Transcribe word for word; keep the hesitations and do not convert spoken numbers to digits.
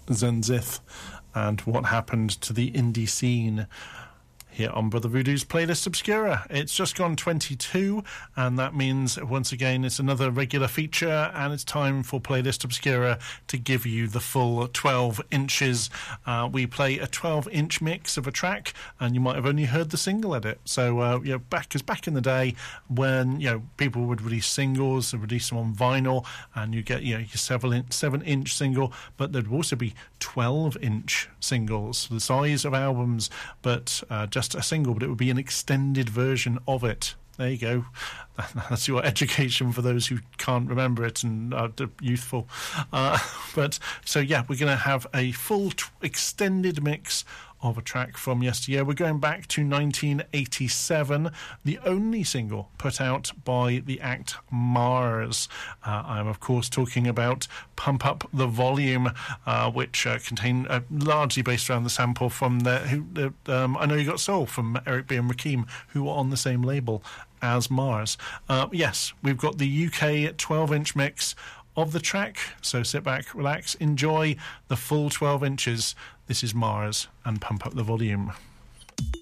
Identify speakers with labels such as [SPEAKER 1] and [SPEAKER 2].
[SPEAKER 1] Zenzith and what happened to the indie scene here on Brother Voodoo's Playlist Obscura. It's just gone twenty-two, and that means, once again, it's another regular feature, and it's time for Playlist Obscura to give you the full twelve inches. Uh, we play a twelve-inch mix of a track, and you might have only heard the single edit. So, uh, you know, back, because back in the day, when, you know, people would release singles, and release them on vinyl, and you get, you know, your seven-inch seven-inch single, but there'd also be twelve-inch singles, the size of albums, but uh, just a single, but it would be an extended version of it. There you go. That's your education for those who can't remember it and are youthful. Uh, but so yeah, we're going to have a full t- extended mix of a track from yesteryear. We're going back to nineteen eighty-seven, the only single put out by the act Mars. Uh, I'm, of course, talking about Pump Up the Volume, uh, which uh, contain uh, largely based around the sample from the, who, uh, um, I Know You Got Soul from Eric B. and Rakim, who were on the same label as Mars. Uh, yes, we've got the U K twelve-inch mix of the track, so sit back, relax, enjoy the full twelve inches. This is Mars and Pump Up the Volume.